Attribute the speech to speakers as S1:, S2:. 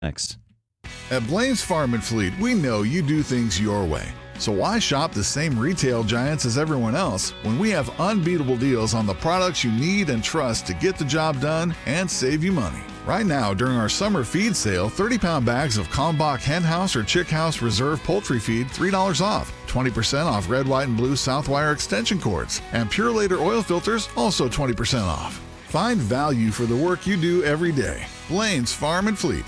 S1: Next.
S2: At Blaine's Farm and Fleet, we know you do things your way. So why shop the same retail giants as everyone else when we have unbeatable deals on the products you need and trust to get the job done and save you money? Right now, during our summer feed sale, 30-pound bags of Kalmbach Hen House or Chick House Reserve Poultry Feed, $3 off. 20% off red, white, and blue Southwire extension cords. And Pure Later oil filters, also 20% off. Find value for the work you do every day. Blaine's Farm and Fleet.